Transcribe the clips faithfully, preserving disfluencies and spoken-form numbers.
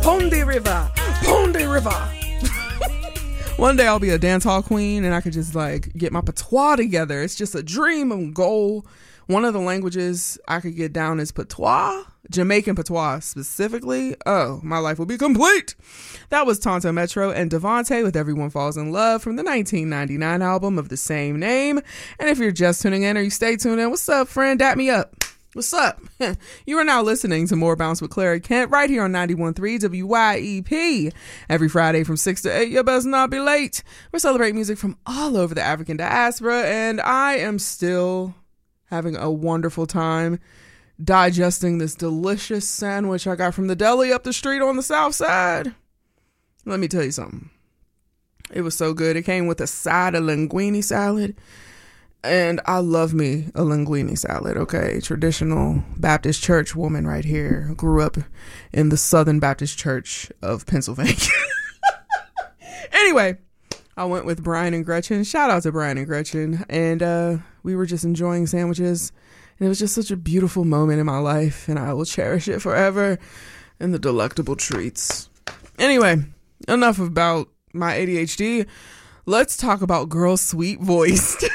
Ponde River, Ponde River. One day I'll be a dance hall queen and I could just like get my patois together. It's just a dream and goal. One of the languages I could get down is patois, Jamaican patois specifically. Oh, my life will be complete. That was Tonto Metro and Devontae with Everyone Falls in Love from the nineteen ninety-nine album of the same name. And if you're just tuning in or you stay tuned in, what's up, friend? Dap me up. What's up? You are now listening to More Bounce with Clara Kent right here on ninety-one point three W Y E P. Every Friday from six to eight, you best not be late. We're celebrating music from all over the African diaspora, and I am still having a wonderful time digesting this delicious sandwich I got from the deli up the street on the south side. Let me tell you something. It was so good. It came with a side of linguine salad. And I love me a linguine salad, okay? Traditional Baptist church woman right here. Grew up in the Southern Baptist Church of Pennsylvania. Anyway, I went with Brian and Gretchen. Shout out to Brian and Gretchen. And uh, we were just enjoying sandwiches. And it was just such a beautiful moment in my life. And I will cherish it forever. And the delectable treats. Anyway, enough about my A D H D. Let's talk about Girl Sweet Voiced.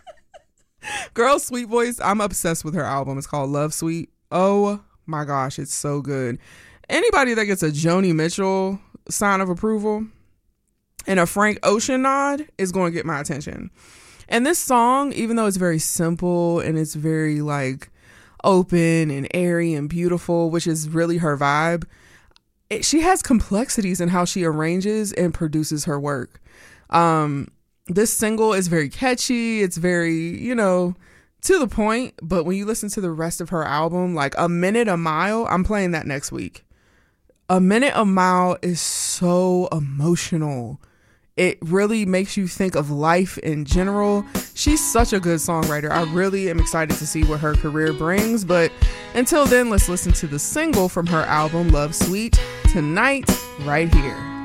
Girl Sweet Voice, I'm obsessed with her album. It's called Love Sweet. Oh my gosh, it's so good. Anybody that gets a Joni Mitchell sign of approval and a Frank Ocean nod is going to get my attention. And this song, even though it's very simple and it's very like open and airy and beautiful, which is really her vibe, it, she has complexities in how she arranges and produces her work. Um, This single is very catchy. It's very, you know, to the point. But when you listen to the rest of her album, like A Minute a Mile, I'm playing that next week. A Minute a Mile is so emotional. It really makes you think of life in general. She's such a good songwriter. I really am excited to see what her career brings. But until then, let's listen to the single from her album, Love Sweet, tonight, right here.